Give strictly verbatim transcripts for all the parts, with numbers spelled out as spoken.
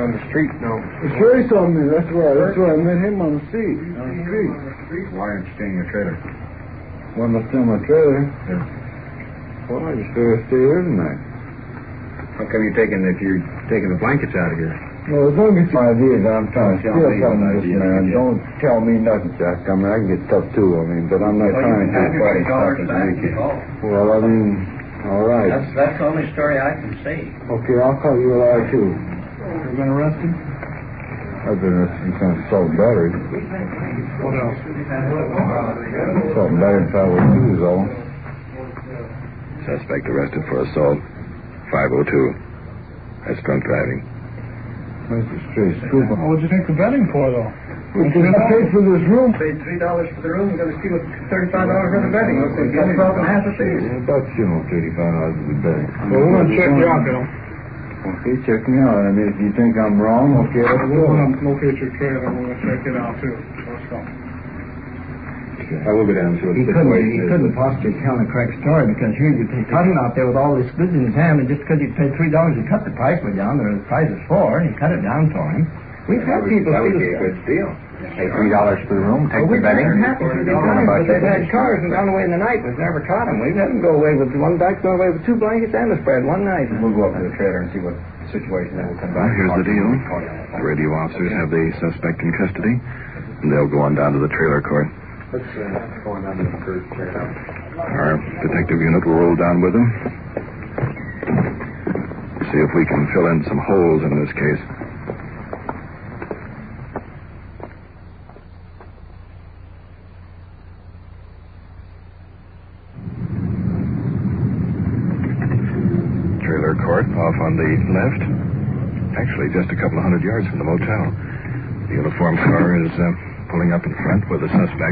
on the street now. Sherry saw me. That's where, that's where I met him on the street. On the street. Why aren't you staying in your trailer? Why am I staying in my trailer? Yeah. Well, I just figured I'd stay here tonight. How come you're taking, if you're taking the blankets out of here? Well, as long as it's my idea that I'm trying to Tell steal me something what from this idea man, you don't tell me nothing, Jack. I mean, I can get tough too, I mean, but I'm not Well, trying you to can have get your buddy dollars stuff back. weekend. Oh. Well, I mean, all right. That's, that's the only story I can say. Okay, I'll call you a liar too. You been arrested? I've been arrested for some assault and battery. What else? Assault and battery in five oh two is all. Suspect arrested for assault. five oh two. That's drunk driving. That's a straight scoop. What would you take the betting for, though? Because I paid for this room. Paid three dollars for the room. You're going to steal thirty-five dollars worth of betting. Okay, got twelve and a half of fees. Yeah, about, you know, thirty-five dollars of the betting. Well, we're going to check you out, you know. Okay, check me out. I mean, if you think I'm wrong, okay, let's We're go. going to locate your trailer and we're going to check it out, too. Let's go. I will go down and see what He the couldn't, situation he is. couldn't possibly tell a correct story because here you'd be cutting out there with all this goods in his hand, and just because he paid three dollars, he cut the price way down. The price is four, and he cut it down for him. We've had people That would steal be a stuff. good steal. Pay three dollars for the room, take Well, the we've betting. had it happen three times, but they've had cars and gone away in the night. We've never caught them. We've had them go away with one back, gone away with two blankets and a spread one night. We'll go up to the trailer and see what situation is. We'll come Well, back. here's the deal. The radio officers have the suspect in custody, and they'll go on down to the trailer court. Let's uh, go on down to the first trailer. Our detective unit will roll down with them. See if we can fill in some holes in this case. Trailer court off on the left. Actually, just a couple of hundred yards from the motel. The uniformed car is uh, pulling up in front with the suspect.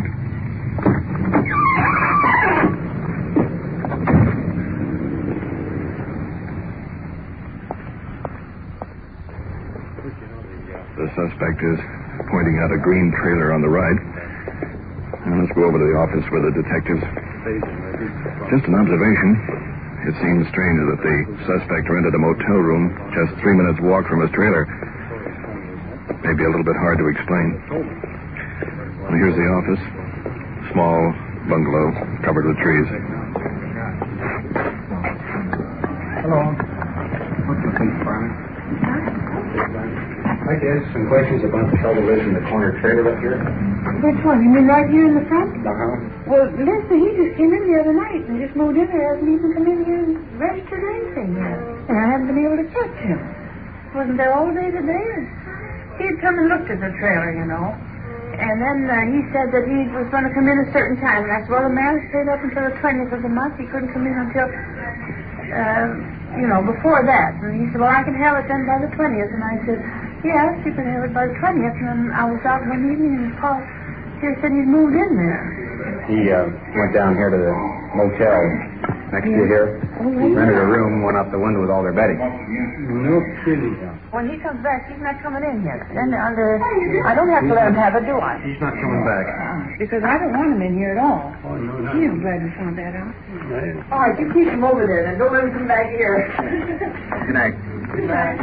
The suspect is pointing out a green trailer on the right. And let's go over to the office with the detectives. Just an observation. It seems strange that the suspect rented a motel room just three minutes' walk from his trailer. Maybe a little bit hard to explain. Well, here's the office. Small bungalow covered with trees. Hello. What's the thing, Farmer? I'd like to ask some questions about the fellow who lives in the corner trailer up here. Which one? You mean right here in the front? Uh-huh. Well, listen, he just came in the other night and just moved in there. Hasn't even come in here and registered anything yet. And I haven't been able to catch him. Wasn't there all day today? He'd come and looked at the trailer, you know. And then uh, he said that he was going to come in a certain time. And I said, well, the man stayed up until the twentieth of the month. He couldn't come in until, uh, you know, before that. And he said, well, I can have it then by the twentieth. And I said, yes, you can have it by the twentieth. And then I was out one evening and Paul here said he'd moved in there. He uh, went down here to the motel next to here, Oh, yes. rented a room, went out the window with all their bedding. No kidding. When he comes back, he's not coming in yet. Then under, I don't have to let him have it, do I? He's not coming back. Because I don't want him in here at all. Oh, no, no. Gee, I'm glad you found that out. Right. All right, you keep him over there, then. Don't let him come back here. Good night. Good night.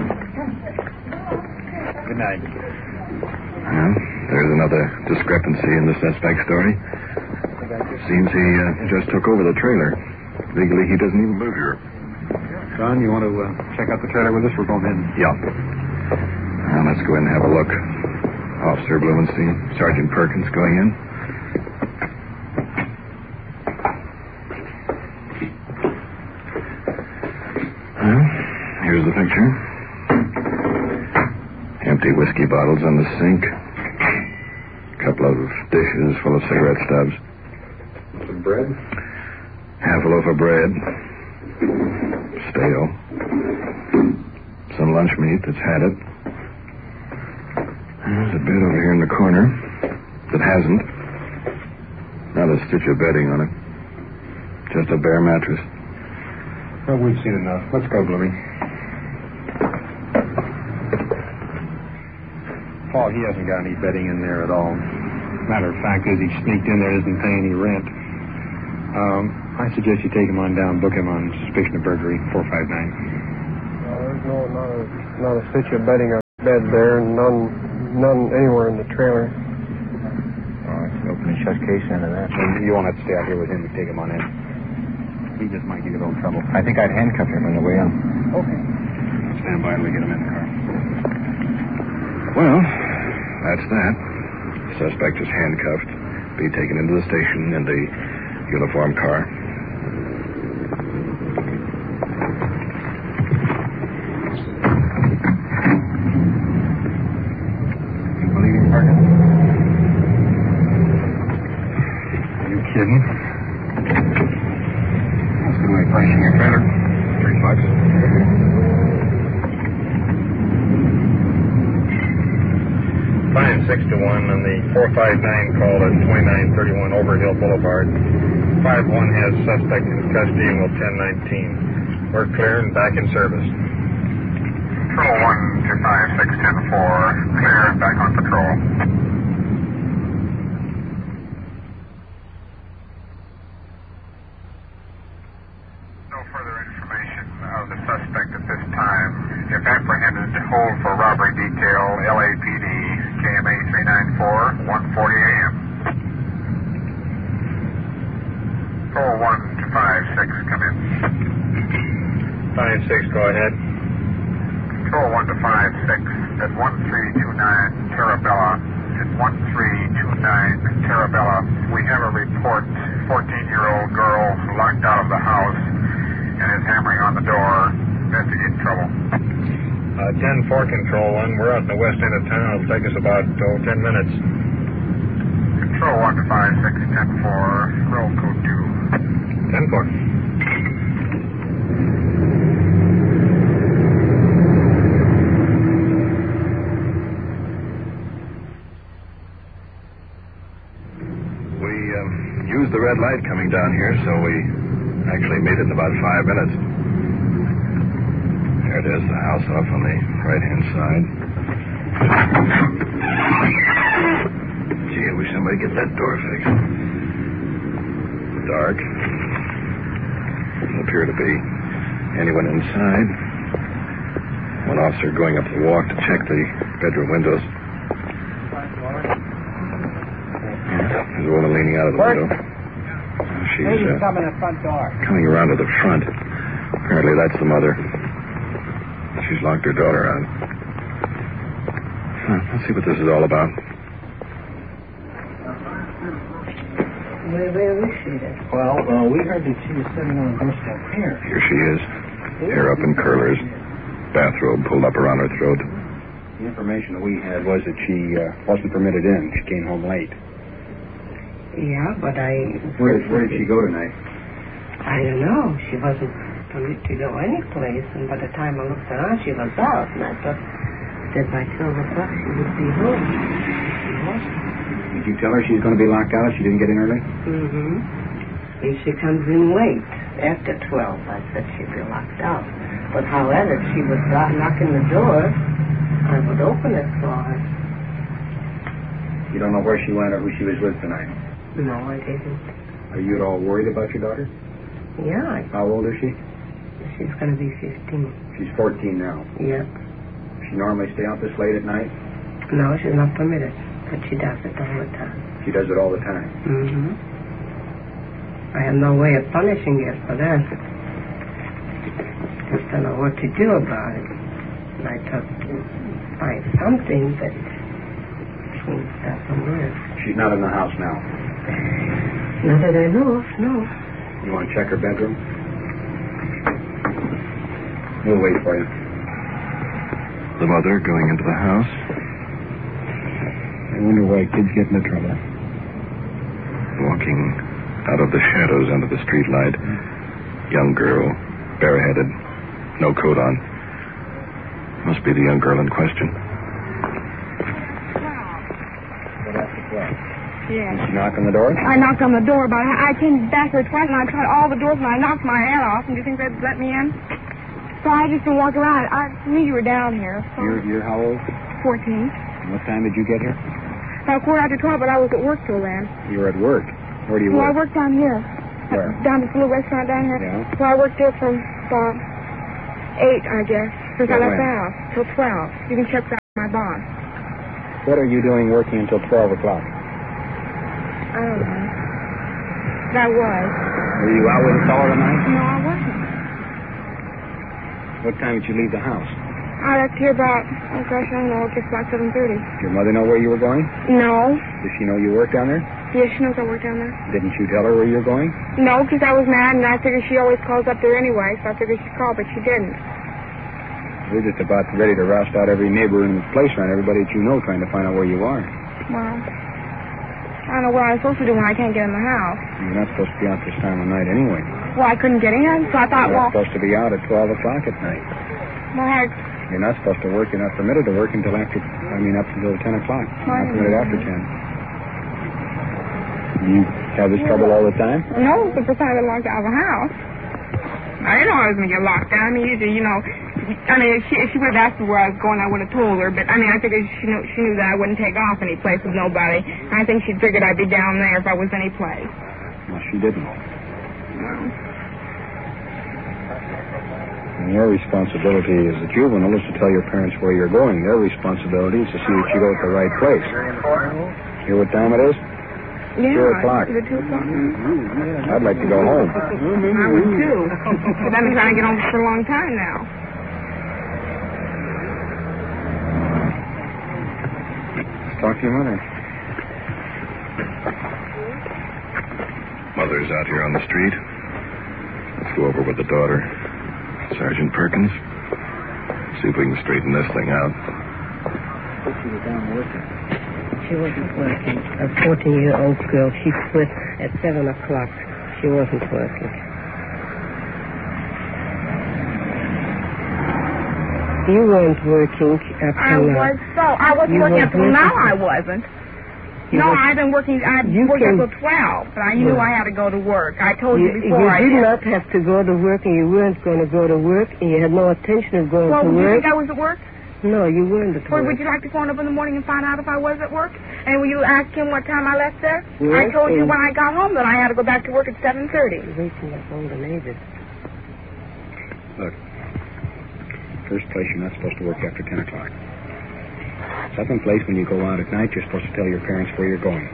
Good night. Well, there's another discrepancy in the suspect's story. Seems he uh, just took over the trailer. Legally, he doesn't even live here. John, you want to uh, check out the trailer with us? We're going in. Yeah. Now, let's go in and have a look. Officer Blumenstein, Sergeant Perkins going in. Well, here's the picture. Empty whiskey bottles on the sink. A couple of dishes full of cigarette stubs. Some bread? Half a loaf of bread. Stale. Some lunch meat that's had it. There's a bed over here in the corner that hasn't. Not a stitch of bedding on it. Just a bare mattress. Well, we've seen enough. Let's go, Bloomy. Paul, he hasn't got any bedding in there at all. Matter of fact is he sneaked in there, isn't paying any rent. Um, I suggest you take him on down, book him on suspicion of burglary, four five nine. No, there's no, not a, not a stitch of bedding on bed there, and none, none anywhere in the trailer. Oh, it's an open and shut case into that. You won't have to stay out here with him to take him on in. He just might give you a little trouble. I think I'd handcuff him on the way in. Okay. Stand by till we get him in the car. Well, that's that. Suspect is handcuffed. Be taken into the station in the uniform car. You believe him, Parker? Are you kidding? That's a good way of pricing your trailer. Three bucks. Fine, six to one on the four five nine call at twenty-nine thirty-one Overhill Boulevard. five one has suspect in custody and will ten nineteen. We're clear and back in service. Control one two five six ten four, clear and back on patrol. No further information of the suspect at this time. If apprehended, hold for robbery detail, L A P D, K M A three nine four, one forty A M. Control one two five six, come in. Five six, go ahead. Control one to five six at one three two nine Terabella. At one three two nine Terabella, we have a report. fourteen-year-old girl locked out of the house and is hammering on the door. Investigate trouble. Uh, ten four Control one, we're out in the west end of town. It'll take us about oh, ten minutes. Control one to five six ten four, roll code two. ten four. Used the red light coming down here, so we actually made it in about five minutes. There it is, the house off on the right-hand side. Gee, I wish somebody get that door fixed. Dark. Doesn't appear to be anyone inside. One officer going up the walk to check the bedroom windows. There's a woman leaning out of the window. She's uh, coming in the front door. coming around to the front. Apparently that's the mother. She's locked her daughter out. Huh, let's see what this is all about. Where, where is she then? Well, uh, we heard that she was sitting on the doorstep here. Here she is. Hair up in curlers. Bathrobe pulled up around her throat. The information that we had was that she uh, wasn't permitted in. She came home late. Yeah, but I... Where, where did she go tonight? I don't know. She wasn't permitted to go any place, and by the time I looked around, she was out, and I thought that by twelve o'clock she would be home. She wasn't. Did you tell her she's going to be locked out if she didn't get in early? Mm-hmm. If she comes in late, after twelve, I said she'd be locked out. But however, if she was knocking the door, I would open it for her. You don't know where she went or who she was with tonight? No, I didn't. Are you at all worried about your daughter? Yeah, I, How old is she? she's going to be fifteen. She's fourteen now. Yeah. Does she normally stay out this late at night? No, she's not permitted, but she does it all the time. She does it all the time. Mm-hmm. I have no way of punishing her for that. Just don't know what to do about it. And I thought to find something that seems that somewhere. She's not in the house now. Not that I know of, no. You want to check her bedroom? We'll wait for you. The mother going into the house. I wonder why kids get into trouble. Walking out of the shadows under the streetlight. Young girl, bareheaded, no coat on. Must be the young girl in question. Yes. Did she knock on the door? I knocked on the door, but I, I came back there twice, and I tried all the doors, and I knocked my head off. And do you think they'd let me in? So I just walked around. I knew you were down here. So You're, you're how old? fourteen. And what time did you get here? About quarter after twelve, but I was at work till then. You were at work. Where do you Well, I work? worked down here. Where? Down at the little restaurant down here. Yeah. So I worked there from about eight, I guess, since Till I left when? the house, till twelve. You can check that. my boss. What are you doing working until twelve o'clock? I don't know. But I was. Were you out with a fellow tonight? No, I wasn't. What time did you leave the house? I left here about, oh gosh, I don't know, just about seven thirty. Did your mother know where you were going? No. Does she know you work down there? Yeah, she knows I work down there. Didn't you tell her where you were going? No, because I was mad, and I figured she always calls up there anyway, so I figured she'd call, but she didn't. We're just about ready to roust out every neighbor in the place around everybody that you know, trying to find out where you are. Well, I don't know what I'm supposed to do when I can't get in the house. You're not supposed to be out this time of night anyway. Well, I couldn't get in, so I thought, You're well... not supposed to be out at twelve o'clock at night. Well, I... You're not supposed to work. You're not permitted to work until after, I mean, up until ten o'clock. You're not permitted after ten. You have this trouble all the time? No, it's the first time I got locked out of the house. I didn't know I was going to get locked out. I mean, usually, you know, I mean, if she, if she would have asked me where I was going, I would have told her. But, I mean, I figured she knew, she knew that I wouldn't take off any place with nobody. And I think she figured I'd be down there if I was any place. Well, she didn't. Well, And your responsibility as a juvenile is to tell your parents where you're going. Their responsibility is to see that you go to the right place. Hear what time it is? yeah. Two o'clock. Is it two o'clock? I'd like to go home. I would too. But I've been trying to get home for a long time now. Talk to your mother. Mother's out here on the street. Let's go over with the daughter. Sergeant Perkins. See if we can straighten this thing out. She was down working. She wasn't working. A fourteen-year-old girl. She quit at seven o'clock. She wasn't working. You weren't working up I till now. was so. I wasn't You working weren't up till working? now. I wasn't. You no, were- I've been working. I You worked can- until twelve, but I knew Yeah. I had to go to work. I told you, You, before. you I did did. not have to go to work, and you weren't going to go to work, and you had no intention of going Well, to would you work. think I was at work? No, you weren't at Or work. would you like to phone up in the morning and find out if I was at work? And will you ask him what time I left there? I Yes, told you and- when I got home that I had to go back to work at seven thirty. Waking up all the neighbors. Look, first place, you're not supposed to work after ten o'clock. Second place, when you go out at night, you're supposed to tell your parents where you're going.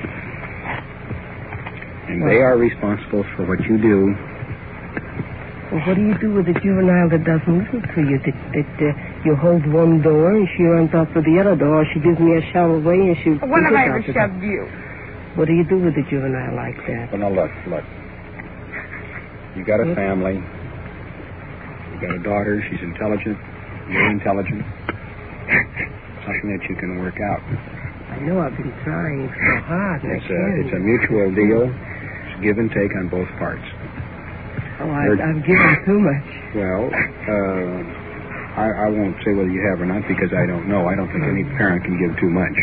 And they are responsible for what you do. Well, what do you do with a juvenile that doesn't listen to you? That, that uh, you hold one door and she runs out to the other door, or she gives me a shove away and she... When have I ever pushes out the shoved door. you? What do you do with a juvenile like that? Well, now look, look. You got a family. You got a daughter. She's intelligent. You're intelligent. Something that you can work out. I know I've been trying so hard. and I It's a, can't. it's a mutual deal. It's give and take on both parts. Oh, I, I've given too much. Well, uh, I, I won't say whether you have or not because I don't know. I don't think any parent can give too much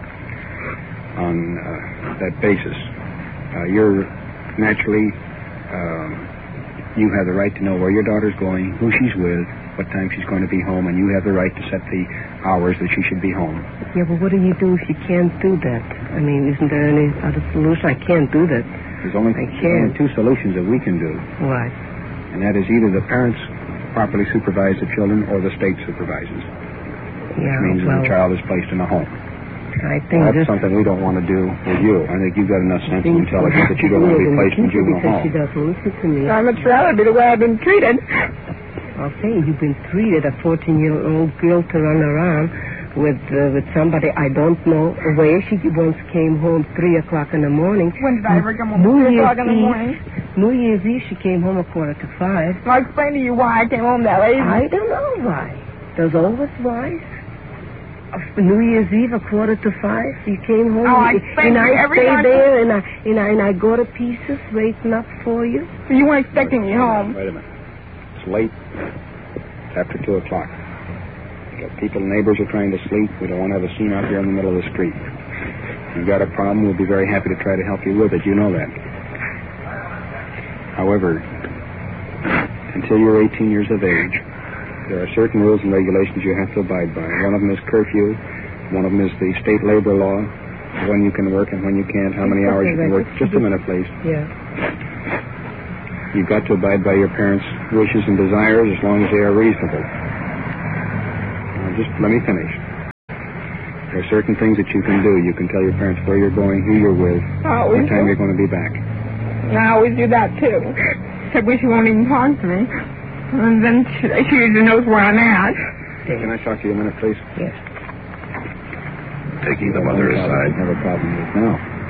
on uh, that basis. Uh, you're naturally, um, you have the right to know where your daughter's going, who she's with, what time she's going to be home, and you have the right to set the hours that she should be home. Yeah, but what do you do if you can't do that? I mean, isn't there any other solution? I can't do that. There's only, I there's can't. only two solutions that we can do, What? and that is either the parents properly supervise the children or the state supervises, Yeah, which means well, that the child is placed in a home. I think That's this... something we don't want to do with you. I think you've got enough sense and things will intelligence have that you to don't want to do be it placed in the future juvenile because she home. doesn't listen to me. I'd much rather be the way I've been treated. I'm saying you've been treated, a fourteen-year-old girl to run around with uh, with somebody I don't know where. She once came home three o'clock in the morning. When did I ever come home New at three Year's o'clock in the Eve- morning? New Year's Eve, she came home a quarter to five. I'll explain to you why I came home that late. I don't know why. There's always why. Uh, New Year's Eve, a quarter to five, you came home. Oh, I and, expect and I you every stay time- there, and I, and, I, and I go to pieces waiting up for you. So you weren't expecting me home. Wait a minute. It's late. It's after two o'clock. We got people, neighbors are trying to sleep. We don't want to have a scene out here in the middle of the street. If you've got a problem, we'll be very happy to try to help you with it. You know that. However, until you're eighteen years of age, there are certain rules and regulations you have to abide by. One of them is curfew. One of them is the state labor law. When you can work and when you can't, how many hours you can work. Just a minute, please. Yeah. You've got to abide by your parents' wishes and desires as long as they are reasonable. Now, just let me finish. There are certain things that you can do. You can tell your parents where you're going, who you're with, I what always time do. you're going to be back. And I always do that, too. Except when she won't even talk to me. And then she, she usually knows where I'm at. Can I talk to you a minute, please? Yes. Taking the mother aside. I have a problem with now.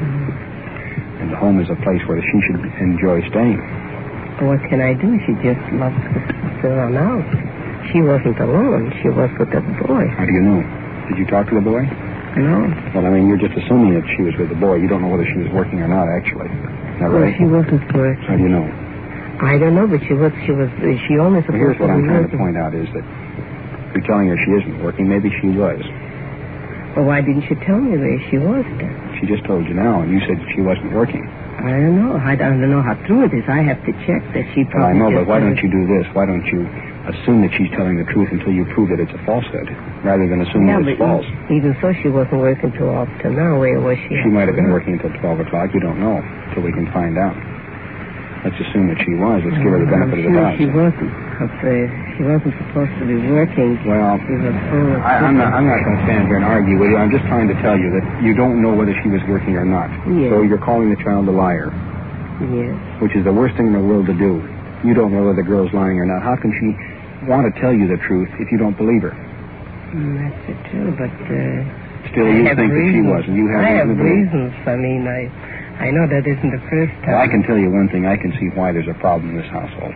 And the home is a place where she should enjoy staying. What can I do? She just loves to run out. She wasn't alone. She was with that boy. How do you know? Did you talk to the boy? No. Well, I mean, you're just assuming that she was with the boy. You don't know whether she was working or not, actually. Is that Well, right? she wasn't working. How do you know? I don't know, but she was. She was. She only Well, supposed here's what to I'm be trying to working. point out is that you're telling her she isn't working. Maybe she was. Well, why didn't you tell me where she was then? She just told you now, and you said she wasn't working. I don't know. I don't know how true it is. I have to check that she Well, I probably. know, but just why did don't it. you do this? Why don't you assume that she's telling the truth until you prove that it's a falsehood, rather than assuming Yeah, that it's but false? even so, she wasn't working till up to now. Where was she? She might have been working until twelve o'clock. We don't know until we can find out. Let's assume that she was. Let's give her the benefit I'm of the sure doubt. she wasn't. Afraid. She wasn't supposed to be working. Well, She was full of I, I'm not, I'm not going to stand here and argue with you. I'm just trying to tell you that you don't know whether she was working or not. Yes. So you're calling the child a liar, Yes. which is the worst thing in the world to do. You don't know whether the girl's lying or not. How can she want to tell you the truth if you don't believe her? Mm, that's true, but uh, Still, I you have think that she reasons. was, and you have I reason have to believe. reasons. I mean, I, I know that isn't the first time. Well, I can tell you one thing. I can see why there's a problem in this household.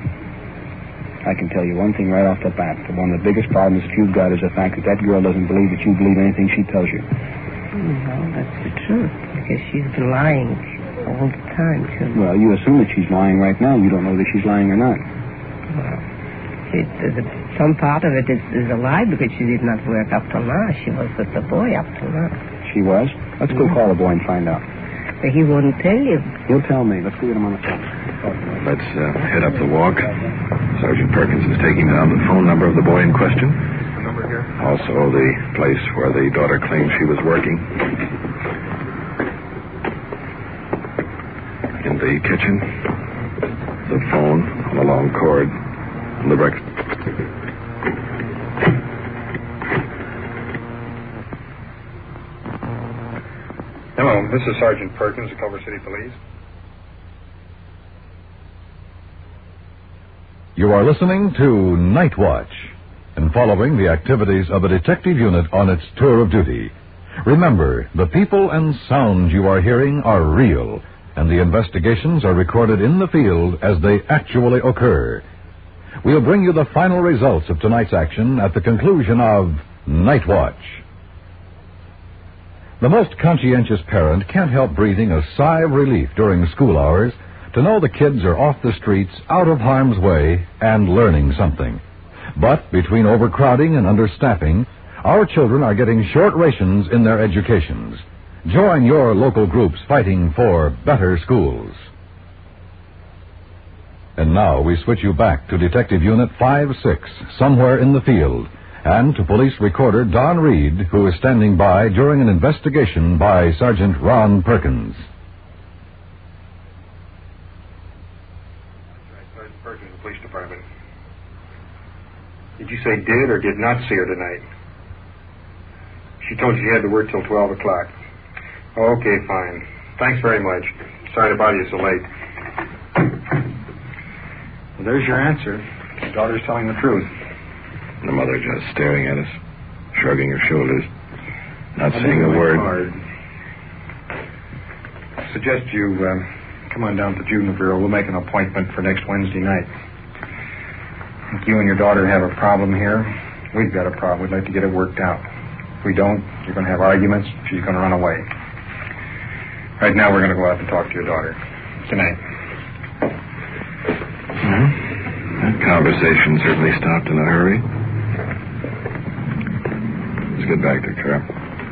I can tell you one thing right off the bat. That one of the biggest problems that you've got is the fact that that girl doesn't believe that you believe anything she tells you. Well, that's the truth, because she's been lying all the time, too. Well, you assume that she's lying right now. You don't know whether she's lying or not. Well, it, the, some part of it is, is a lie, because she did not work up till now. She was with the boy up till now. She was? Let's go call the boy and find out. But he wouldn't tell you. He'll tell me. Let's go get him on the phone. Let's uh, head up the walk. Sergeant Perkins is taking down the phone number of the boy in question. The number here? Also the place where the daughter claims she was working. In the kitchen, the phone on a long cord, and the breakfast. Hello, this is Sergeant Perkins of Culver City Police. You are listening to Night Watch and following the activities of a detective unit on its tour of duty. Remember, the people and sounds you are hearing are real, and the investigations are recorded in the field as they actually occur. We'll bring you the final results of tonight's action at the conclusion of Night Watch. The most conscientious parent can't help breathing a sigh of relief during school hours to know the kids are off the streets, out of harm's way, and learning something. But between overcrowding and understaffing, our children are getting short rations in their educations. Join your local groups fighting for better schools. And now we switch you back to Detective Unit five six, somewhere in the field, and to police recorder Don Reed, who is standing by during an investigation by Sergeant Ron Perkins. Sergeant Perkins, the police department. Did you say did or did not see her tonight? She told you she had to work till twelve o'clock. Okay, fine. Thanks very much. Sorry to bother you so late. Well, there's your answer. Your daughter's telling the truth. The mother just staring at us, shrugging her shoulders, not I'll saying leave a my word. card. I suggest you uh, come on down to the Juvenile Bureau. We'll make an appointment for next Wednesday night. If you and your daughter have a problem here, we've got a problem. We'd like to get it worked out. If we don't, you're going to have arguments. She's going to run away. Right now, we're going to go out and talk to your daughter. Good night. Well, that conversation certainly stopped in a hurry. Let's get back to the car.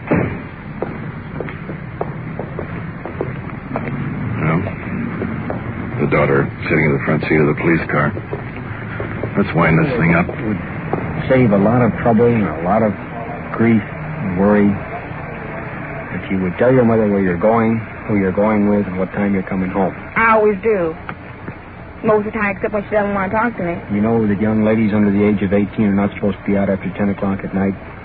Well, the daughter sitting in the front seat of the police car. Let's wind this thing up. It would save a lot of trouble and a lot of grief and worry if you would tell your mother where you're going, who you're going with, and what time you're coming home. I always do. Most of the time, except when she doesn't want to talk to me. You know that young ladies under the age of eighteen are not supposed to be out after ten o'clock at night.